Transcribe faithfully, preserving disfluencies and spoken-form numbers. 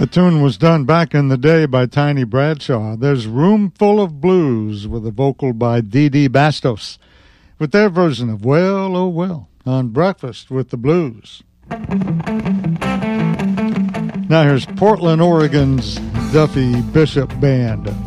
The tune was done back in the day by Tiny Bradshaw. There's Room Full of Blues with a vocal by Dee Dee Bastos with their version of Well, Oh Well on Breakfast with the Blues. Now here's Portland, Oregon's Duffy Bishop Band.